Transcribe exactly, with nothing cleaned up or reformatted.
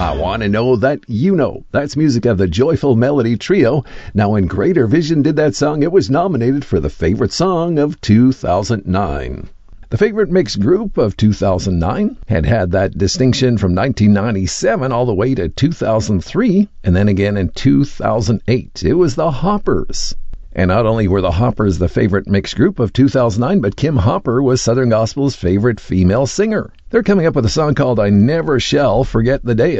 I Want to Know That You Know. That's music of the Joyful Melody Trio. Now, when Greater Vision did that song, it was nominated for the Favorite Song of two thousand nine. The Favorite Mixed Group of two thousand nine had had that distinction from nineteen ninety-seven all the way to two thousand three, and then again in two thousand eight. It was the Hoppers. And not only were the Hoppers the Favorite Mixed Group of two thousand nine, but Kim Hopper was Southern Gospel's favorite female singer. They're coming up with a song called I Never Shall Forget the Day